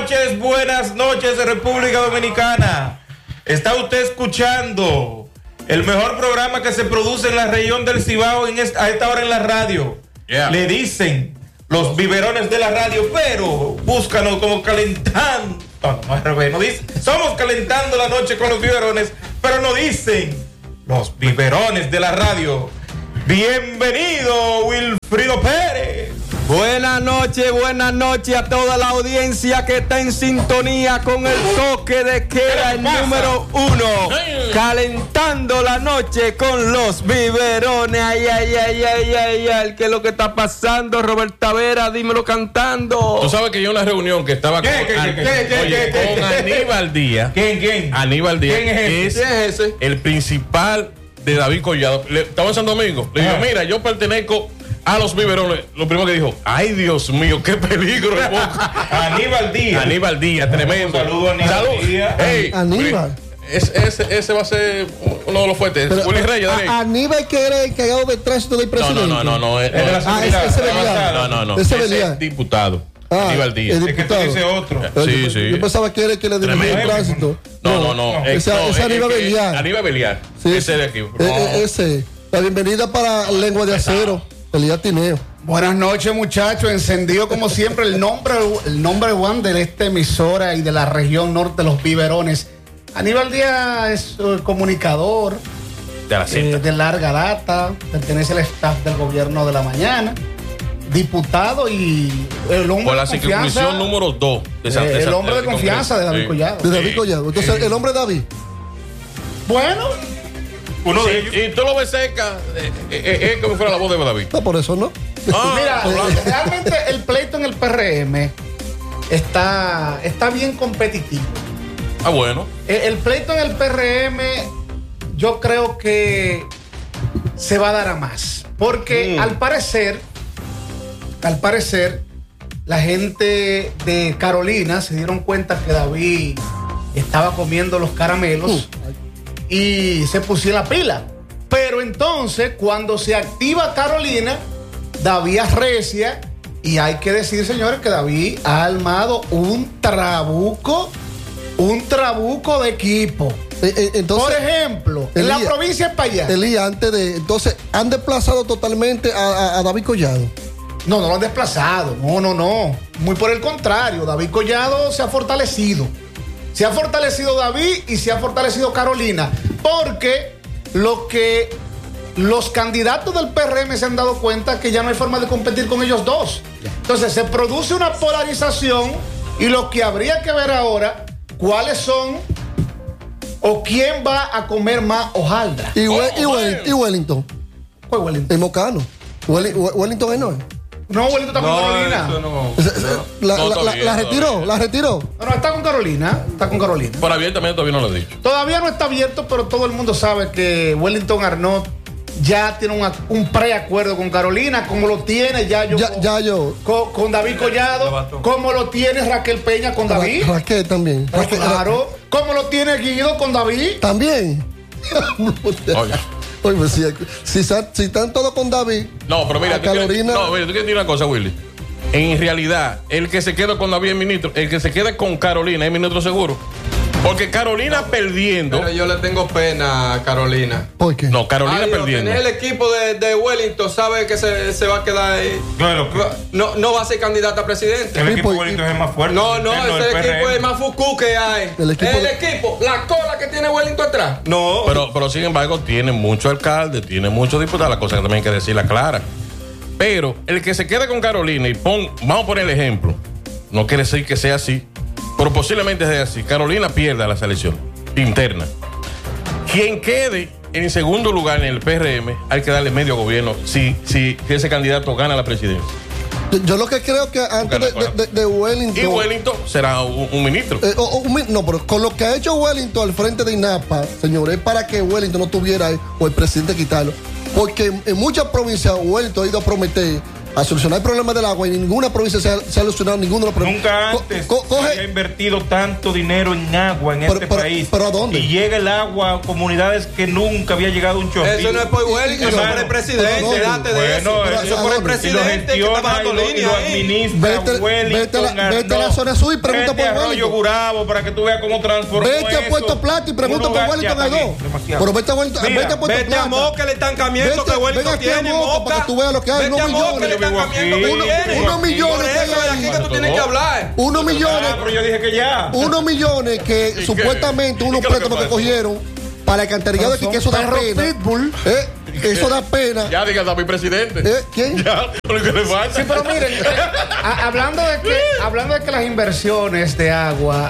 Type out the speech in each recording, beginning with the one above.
buenas noches, República Dominicana. Está usted escuchando el mejor programa que se produce en la región del Cibao a esta hora en la radio. Yeah. Le dicen los biberones de la radio, pero búscanos como calentando. No, al revés, no dicen. Somos calentando la noche con los biberones, pero no dicen los biberones de la radio. Bienvenido, Wilfrido Pérez. Buenas noches a toda la audiencia que está en sintonía con el toque de queda, el número 1. Calentando la noche con los biberones. Ay, ¿qué es lo que está pasando, Roberta Vera? Dímelo cantando. Tú sabes que yo en una reunión que estaba con Aníbal Díaz. ¿Quién? Aníbal Díaz. ¿Quién es ese? El principal de David Collado. Estaba en San Domingo. Le digo, mira, yo pertenezco a los biberones. Lo primero que dijo, ay Dios mío, qué peligro de boca. Aníbal Díaz, tremendo. Saludos a Aníbal Díaz. Hey, Aníbal. Ese va a ser uno de los fuertes. Willy Reyes, dale. Aníbal, que era el encargado de tránsito del presidente. No. Ese Ese Belial. es diputado. Aníbal Díaz. el Es que tú dices otro. Sí. Yo pensaba que era el que le dirigía el tránsito. No. Ese Aníbal Belial. Aníbal Belial. Sí, Ese de aquí. Ese. La bienvenida para Lengua de Acero. Elías Tineo. Buenas noches, muchachos. Encendido como siempre el nombre one de esta emisora y de la región norte de los biberones. Aníbal Díaz es comunicador De la cinta. de larga data, pertenece al staff del gobierno de la mañana, diputado y el hombre Por la de confianza. circunscripción número 2 El hombre de confianza de David Collado. De David Collado. Entonces, el hombre David. Bueno, Uno de ellos. Y tú lo ves cerca, es como fuera la voz de David. No, por eso no. mira, realmente el pleito en el PRM está bien competitivo. Bueno. El pleito en el PRM yo creo que se va a dar a más. Porque al parecer, la gente de Carolina se dieron cuenta que David estaba comiendo los caramelos y se pusieron la pila. Pero entonces, cuando se activa Carolina, David arrecia. Y hay que decir, señores, que David ha armado un trabuco de equipo. Entonces, por ejemplo, en la provincia de España. Elías, entonces, han desplazado totalmente a David Collado. No lo han desplazado. No. Muy por el contrario. David Collado se ha fortalecido. Se ha fortalecido David y se ha fortalecido Carolina. Porque los candidatos del PRM se han dado cuenta que ya no hay forma de competir con ellos dos. Entonces se produce una polarización y lo que habría que ver ahora, cuáles son o quién va a comer más hojaldra. Y Wellington. ¿Cuál Wellington? El Mocano. Wellington es no. No, Wellington está con Carolina. La retiró. No, está con Carolina. Por abiertamente todavía no lo he dicho. Todavía no está abierto, pero todo el mundo sabe que Wellington Arnott ya tiene un preacuerdo con Carolina, como lo tiene con David Collado, como lo tiene Raquel Peña con David. Raquel también. Claro, como lo tiene Guido con David. También. Oye, si están todos con David. No, pero mira, Carolina. tú quieres decir una cosa, Willy. En realidad, el que se queda con David es ministro, el que se queda con Carolina es ministro seguro. Porque Carolina perdiendo. Pero yo le tengo pena a Carolina. ¿Por qué? No, Carolina perdiendo. El equipo de Wellington sabe que se va a quedar ahí. Claro. No va a ser candidata a presidente. El equipo de Wellington es más fuerte. No, ese equipo es más fucú que hay. El equipo, la cola que tiene Wellington atrás. No. Pero sin embargo, tiene muchos alcaldes, tiene muchos diputados, la cosa que también hay que decirla clara. Pero el que se queda con Carolina vamos a poner el ejemplo. No quiere decir que sea así, pero posiblemente sea así. Carolina pierda la selección interna. Quien quede en segundo lugar en el PRM, hay que darle medio gobierno si ese candidato gana la presidencia. Yo lo que creo que antes de Wellington. Y Wellington será un ministro. No, pero con lo que ha hecho Wellington al frente de INAPA, señores, es para que Wellington no tuviera o el presidente quitarlo. Porque en muchas provincias Wellington ha ido a prometer a solucionar el problema del agua y ninguna provincia se ha solucionado ninguno de los problemas. Nunca antes se ha invertido tanto dinero en agua en este país. ¿Pero a dónde? Y llega el agua a comunidades que nunca había llegado un chorrito. Eso no es por Wellington, eso es por el presidente. Date de eso. Bueno, Eso es por el presidente que está bajando línea ahí. Vete a la zona sur y pregunta por Arroyo Wellington. Gurabo para que tú veas cómo transformó Vete eso. a Puerto Plata y pregunta por Wellington Edo. Pero vete a Puerto Plata. Vete a Moca el estancamiento que Wellington tiene. Para que tú veas lo que hay. Vete a Moca el estancamiento que tiene. Unos millones. Por eso es aquí que tú tienes que hablar. Unos millones. Pero yo dije que ya. Unos millones que supuestamente unos préstamos que cogieron para el alcantarillado que eso da pena. Eso da pena. Ya diga David presidente. ¿Quién? Ya, lo que le falta. Sí, pero miren, hablando de que las inversiones de agua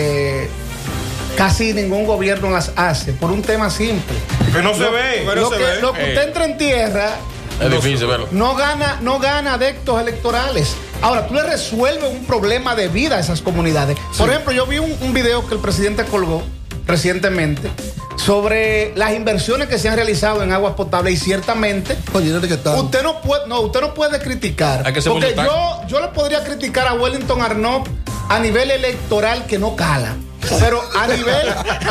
casi ningún gobierno las hace por un tema simple. Que no se ve. Lo que usted entra en tierra Es difícil verlo. no gana adeptos electorales. Ahora, tú le resuelves un problema de vida a esas comunidades. Por ejemplo, yo vi un video que el presidente colgó recientemente sobre las inversiones que se han realizado en aguas potables y ciertamente usted no puede criticar. Hay que ser porque voluntario. yo le podría criticar a Wellington Arnaud a nivel electoral que no cala. Pero a nivel.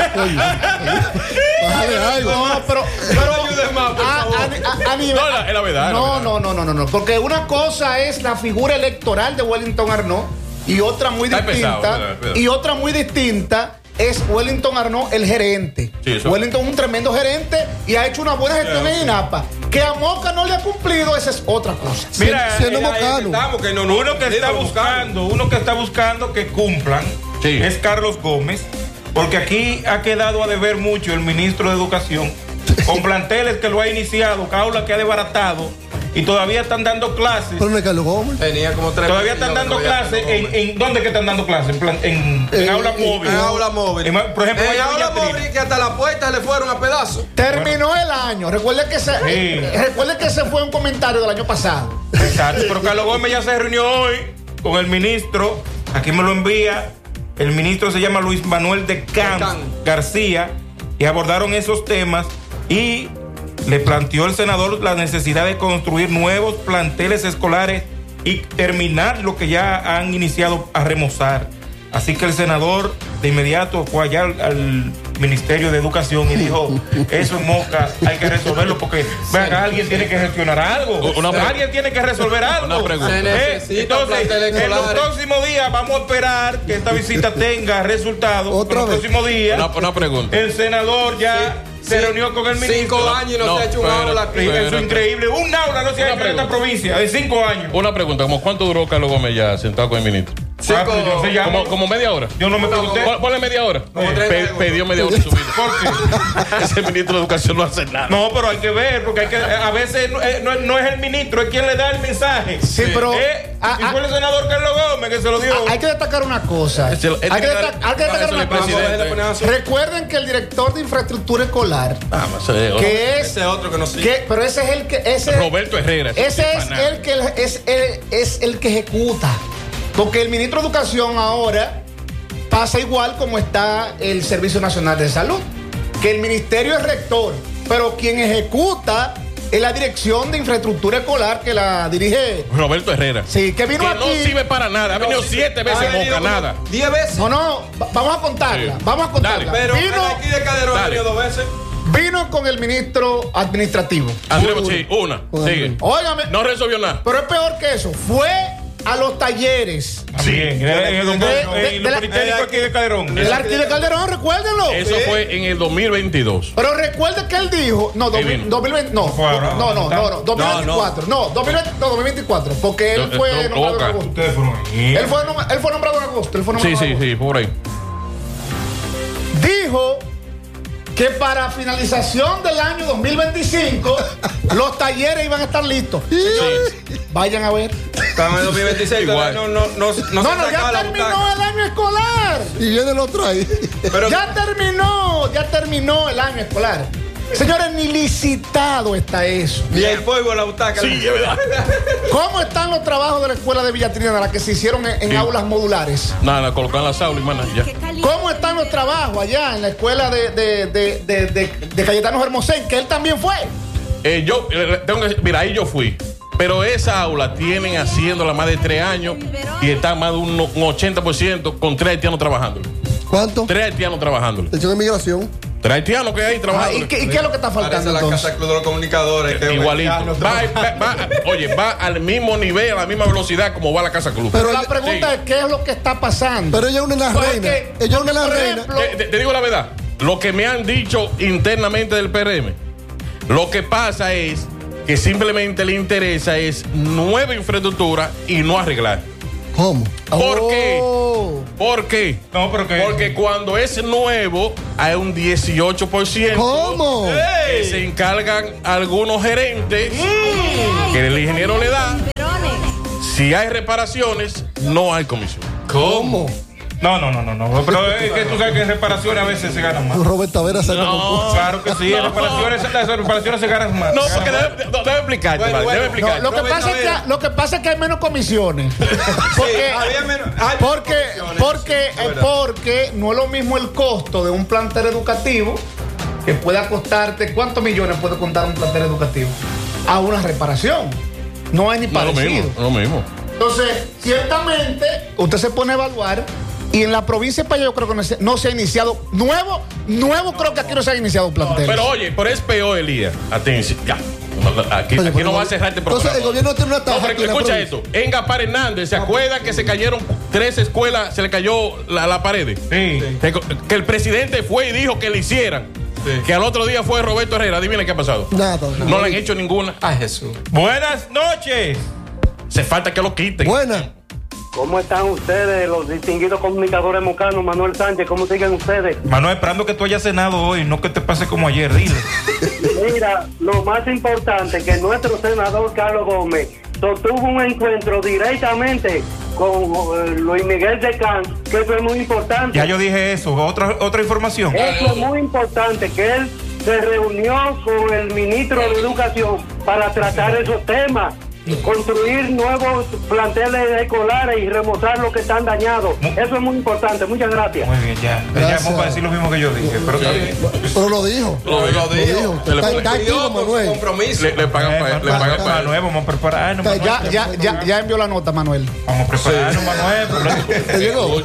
No, pero ayude más, por favor. a nivel. No, es la verdad. No. Porque una cosa es la figura electoral de Wellington Arnaud y otra muy Está distinta. pesado. Y otra muy distinta es Wellington Arnaud, el gerente. Sí, eso. Wellington es un tremendo gerente y ha hecho una buena gestión en INAPA. Que a Moca no le ha cumplido, esa es otra cosa. Mira, siendo uno que está buscando que cumplan es Carlos Gómez, porque aquí ha quedado a deber mucho el ministro de Educación con planteles que lo ha iniciado, aulas que ha desbaratado y todavía están dando clases. Pero no es Carlos Gómez. Tenía como 3 Todavía están dando clases en ¿dónde que están dando clases? En aula móvil. En aula móvil. Por ejemplo, en vaya aula Villatrina. móvil que hasta la puerta le fueron a pedazos. Terminó el año. Recuerde que ese fue un comentario del año pasado. Exacto, pero Carlos Gómez ya se reunió hoy con el ministro, aquí me lo envía, el ministro se llama Luis Manuel de Camps García, y abordaron esos temas y le planteó el senador la necesidad de construir nuevos planteles escolares y terminar lo que ya han iniciado a remozar. Así que el senador de inmediato fue allá al Ministerio de Educación y dijo, eso en Moca hay que resolverlo porque venga, alguien tiene que gestionar algo. Alguien tiene que resolver algo. Una pregunta. Se necesita Entonces, planteles en los escolares. próximos días vamos a esperar que esta visita tenga resultados. Otra En los vez. próximos días, Una pregunta. el senador ya se reunió con el ministro. 5 años y no se ha hecho un pero- aula aquí. Eso es increíble. Un aula no se ha hecho en esta provincia de 5 años. Una pregunta, ¿cómo cuánto duró Carlos Gómez ya sentado con el ministro? Pero yo se llama- Como media hora. Yo no me pregunté. Ponle media hora. Como 30 segundos. Pidió media hora en su vida. ¿Por qué? Ese ministro de Educación no hace nada. No, pero hay que ver, porque hay que, a veces no es el ministro, es quien le da el mensaje. Sí, pero y fue el senador Carlos Gómez que se lo dio. hay que destacar una cosa. Él tiene que dar- Hay que destacar eso una el cosa. presidente. Recuerden que el director de infraestructura escolar, que es Ese otro que no sigue. pero ese es el que Roberto Herrera. ese es el que es el que ejecuta. Porque el ministro de Educación ahora pasa igual como está el Servicio Nacional de Salud, que el ministerio es rector, pero quien ejecuta es la Dirección de Infraestructura Escolar que la dirige. Roberto Herrera. Sí, que vino Que aquí. no sirve para nada. Ha venido 7 veces en Moca, nada. 10 veces. No, vamos a contarla. Sí. Vamos a contarla. Dale. Pero Vino, aquí de Calderón ha Dale. venido 2 veces. vino con el ministro administrativo. Andrés, sí, una. Sigue. Óigame, No resolvió nada. pero es peor que eso. Fue a los talleres. También, en el de la- Politécnico aquí de Calderón. El Arqui de Calderón, recuérdenlo. Eso fue en el 2022. Pero recuerde que él dijo, no, Sí, vino. 2020, no, fue ahora. no, 2024, no, 2024, porque él fue nombrado en Oca. agosto. Ustedes fueron ahí. Él fue nombrado en agosto, él fue Sí, nombrado en sí, agosto. sí, por ahí. Dijo que para finalización del año 2025 los talleres iban a estar listos. Señores, vayan a ver. Estamos en 2026. Igual. No, se No, sacaba ya la terminó butaca. el año escolar. Y viene el otro ahí. Pero Ya terminó el año escolar. Señores, ni licitado está eso. y el polvo en la butaca. Sí, es verdad. ¿Cómo están los trabajos de la escuela de Villatrina, las que se hicieron en Sí. aulas modulares? Nada, colocan las aulas, hermana, ya. ¿Cómo están los trabajos allá en la escuela de Cayetano Hermosén, que él también fue? Yo tengo que decir, mira, ahí yo fui. Pero esa aula tienen haciéndola más de 3 años y están más de un 80% con 3 haitianos trabajando. ¿Cuánto? 3 haitianos trabajando. Atención de migración. 3 haitianos que hay trabajando. ¿Y qué es lo que está faltando la entonces? Casa Club de los Comunicadores. Que Igualito. Va al mismo nivel, a la misma velocidad como va la Casa Club. Pero la pregunta es, ¿qué es lo que está pasando? Pero ella es una de las reinas. Ella es una de las reinas. Te digo la verdad. Lo que me han dicho internamente del PRM, lo que pasa es que simplemente le interesa es nueva infraestructura y no arreglar. ¿Cómo? ¿Por qué? ¿Por qué? No, pero que. Porque cuando es nuevo hay un 18%. ¿Cómo? Que se encargan algunos gerentes que el ingeniero le da. Si hay reparaciones, no hay comisión. ¿Cómo? No. Pero es que tú sabes que en reparaciones a veces se ganan más. Roberto Vera saca No. Claro que sí, en reparaciones se ganan más. No, porque debe explicarte, Bueno, vale, bueno, debe explicarte. Lo que pasa es que hay menos comisiones. Porque no es lo mismo el costo de un plantel educativo que pueda costarte. ¿Cuántos millones puede contar un plantel educativo? A una reparación. No es ni No, parecido. lo mismo. Entonces, ciertamente, usted se pone a evaluar. Y en la provincia de Paya yo creo que no se ha iniciado. Nuevo creo que aquí no se ha iniciado un plantel. Pero oye, es peor, Elías. Atención, ya. Aquí no va a cerrar este programa. Entonces, el gobierno tiene una taja. Pero escucha esto. En Gaspar Hernández, ¿se acuerda que se cayeron 3 escuelas? Se le cayó la pared. Sí. Que el presidente fue y dijo que le hicieran. Sí. Que al otro día fue Roberto Herrera. Adivina qué ha pasado. Nada. No le han hecho ninguna. Ay, Jesús. Buenas noches. Se falta que lo quiten. Buena. ¿Cómo están ustedes, los distinguidos comunicadores mocanos? Manuel Sánchez, ¿cómo siguen ustedes? Manuel, esperando que tú hayas cenado hoy, no que te pase como ayer, dile. Mira, lo más importante, que nuestro senador Carlos Gómez sostuvo un encuentro directamente con Luis Miguel de Camps, que eso es muy importante. Ya yo dije eso. Otra información. Eso es muy importante, que él se reunió con el ministro de Educación para tratar esos temas. Construir nuevos planteles escolares y remozar los que están dañados. Eso es muy importante. Muchas gracias. Muy bien, ya. Gracias. Vamos a decir lo mismo que yo dije. Pero está bien. Pero lo dijo. Lo dijo. Está activo, Manuel. Compromiso. Le pagan para Manuel, vamos a prepararnos. Manuel. Ya envió la nota, Manuel. Vamos a prepararnos, Manuel. ¿Te llegó?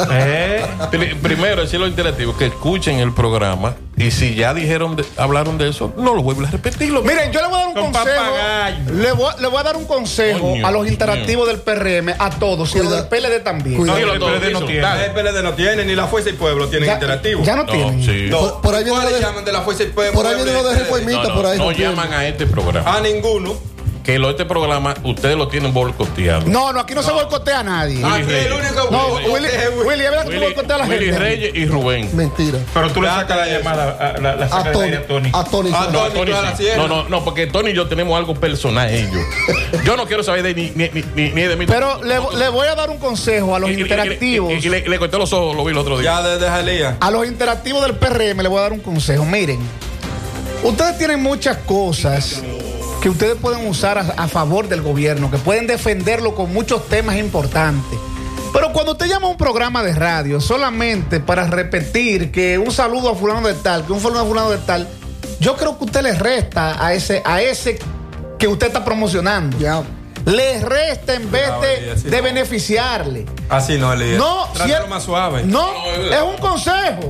Primero, decir lo interactivo, que escuchen el programa y si ya hablaron de eso, no lo vuelvan a repetirlo. Miren, yo le voy a dar un Con consejo. papagayo. Le voy a dar un consejo Coño, a los interactivos del PRM, a todos, y a los del PLD también. Cuidado. No, el PLD no tiene. El PLD no tiene, ni la Fuerza y Pueblo tienen interactivo. Ya no tienen. Sí. No. Por ahí viene ¿Cuáles lo de- llaman de la Fuerza y Pueblo? Por ahí viene lo de reformista, por ahí. No llaman a este programa. A ninguno. Que este programa, ustedes lo tienen boicoteado. No, aquí no se boicotea a nadie. Willy Aquí Reyes. el único No, Willy es Willy, es verdad que tú boicoteas a la Willy gente. Reyes y Rubén. Mentira. Pero tú le sacas la llamada la sacas de aire a Tony. A Tony. Ah, No, Tony, Tony tú a la sí. sierra. No, porque Tony y yo tenemos algo personal ellos. Yo no quiero saber ni de mí. Pero le voy a dar un consejo a los interactivos. Y le corté los ojos, lo vi el otro día. Ya desde Jalía. A los interactivos del PRM le voy a dar un consejo. Miren, ustedes tienen muchas cosas que ustedes pueden usar a favor del gobierno, que pueden defenderlo con muchos temas importantes. Pero cuando usted llama a un programa de radio solamente para repetir que un saludo a fulano de tal, que un saludo a fulano de tal, yo creo que usted le resta a ese que usted está promocionando. Ya. Le resta en vez de beneficiarle. Así no, Elías. No, Trátalo más suave. No, es un consejo.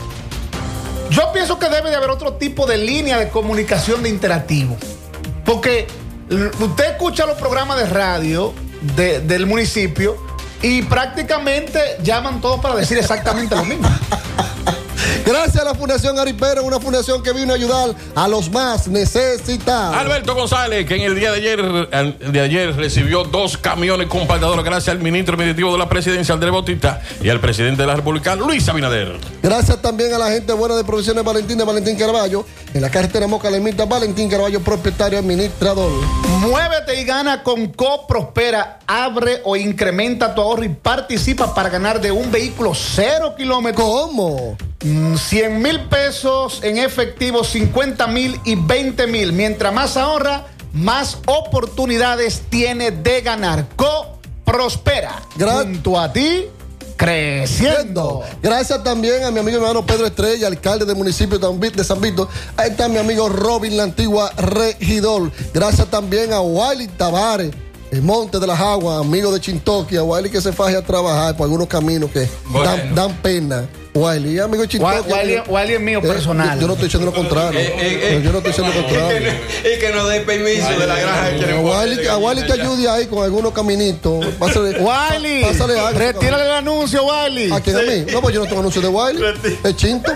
Yo pienso que debe de haber otro tipo de línea de comunicación de interactivo. Porque usted escucha los programas de radio del municipio y prácticamente llaman todos para decir exactamente lo mismo. Gracias a la Fundación Aripero, una fundación que vino a ayudar a los más necesitados. Alberto González, que en el día de ayer recibió 2 camiones compactadores gracias al ministro administrativo de la presidencia, Andrés Bautista, y al presidente de la República, Luis Abinader. Gracias también a la gente buena de Provisiones Valentín de Valentín Caraballo, en la carretera Moca Lemita, Valentín Caraballo, propietario administrador. Muévete y gana con CoProspera. Abre o incrementa tu ahorro y participa para ganar de un vehículo 0 kilómetros. ¿Cómo? 100,000 pesos en efectivo, 50,000 y 20,000. Mientras más ahorra, más oportunidades tiene de ganar. CoProspera. Junto a ti, creciendo. Gracias también a mi amigo hermano Pedro Estrella, alcalde del municipio de San Víctor. Ahí está mi amigo Robin, la antigua regidor. Gracias también a Wiley Tavares, el Monte de las Aguas, amigo de Chintoki. A Wiley que se faje a trabajar por algunos caminos que dan pena. Wiley, amigo de Chintoki. Wiley es mío personal. Yo no estoy diciendo lo contrario. Yo no estoy diciendo lo contrario. Y que nos dé permiso de la granja. A Wiley que ayude ahí con algunos caminitos. Wiley, retírale el anuncio, Wiley. ¿A quién? ¿A mí? No, pues yo no tengo anuncio de Wiley. Es Chinto.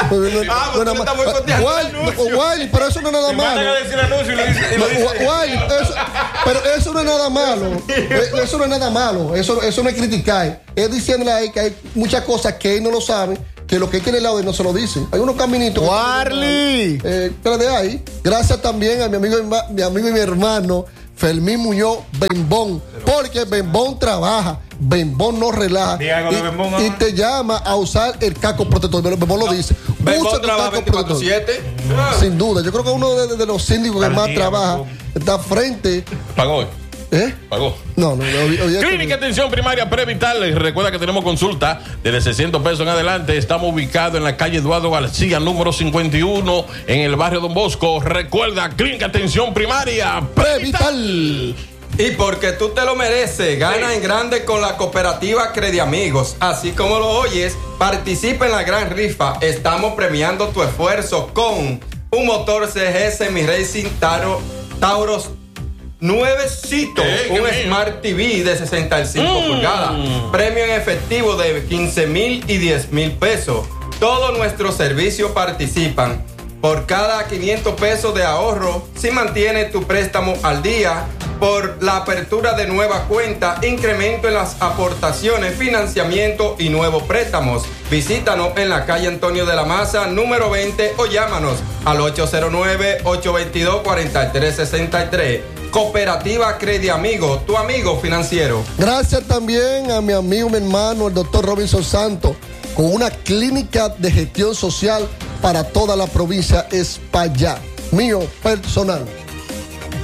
Wiley, pero eso no es nada malo. Pero eso no es nada malo. Eso no es nada malo. Eso no es criticar. Es diciéndole ahí que hay muchas cosas que él no lo sabe, que lo que quiere el lado de él no se lo dicen. Hay unos caminitos. Warly. Que de ahí. Gracias también a mi amigo y mi hermano Fermín Muñoz Bembón, porque Bembón trabaja, Bembón no relaja y te llama a usar el casco protector. Bembón lo dice. Bembón trabaja 24/7. Sin duda, yo creo que uno de los síndicos que más trabaja está frente. Pagó. Pagó. No. Clínica Atención Primaria Prevital. Recuerda que tenemos consulta desde 600 pesos en adelante. Estamos ubicados en la calle Eduardo García, número 51, en el barrio Don Bosco. Recuerda, Clínica Atención Primaria Prevital. Y porque tú te lo mereces, gana en grande con la cooperativa Crediamigos. Así como lo oyes, participa en la gran rifa. Estamos premiando tu esfuerzo con un motor CG Semi-Racing Tauros nuevecito, un Smart TV de 65 pulgadas, premio en efectivo de 15,000 y 10,000 pesos. Todos nuestros servicios participan. Por cada 500 pesos de ahorro, si mantienes tu préstamo al día, por la apertura de nueva cuenta, incremento en las aportaciones, financiamiento y nuevos préstamos. Visítanos en la calle Antonio de la Maza, número 20, o llámanos al 809-822-4363. Cooperativa Crediamigo, tu amigo financiero. Gracias también a mi amigo, mi hermano, el doctor Robinson Santos, con una clínica de gestión social para toda la provincia Espaillat. Mío personal.